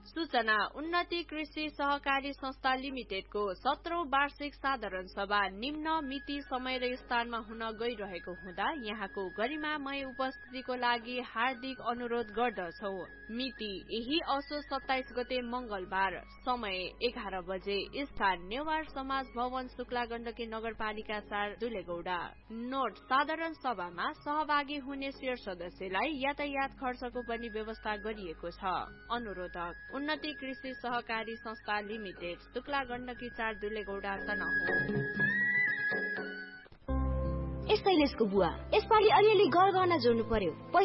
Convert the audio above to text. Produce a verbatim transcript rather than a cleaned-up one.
सूचना उन्नति कृषि सहकारी संस्था लिमिटेडको सत्रौं वार्षिक साधारण सभा निम्न मिति समय र स्थानमा हुन गइरहेको हुँदा यहाँको गरिमामय उपस्थितिको लागि हार्दिक अनुरोध गर्दछौ। मिति यही असोज सत्ताइस गते मंगलबार, समय एघार बजे, स्थान नेवार समाज भवन, शुक्ला गण्डकी नगरपालिका चार, दुलेगौडा। नोट, साधारण सभामा सहभागी हुने शेयर सदस्यलाई यातायात खर्चको पनि व्यवस्था गरिएको छ। अनुरोधक उन्नति कृषि सहकारी संस्था लिमिटेड, शुक्ला गण्डकी चार, दुलेगौडा, तनहुँ। ए शैलेशको बुवा, यसपालि अलिअलि गरगहना जोड्नु पर्यो।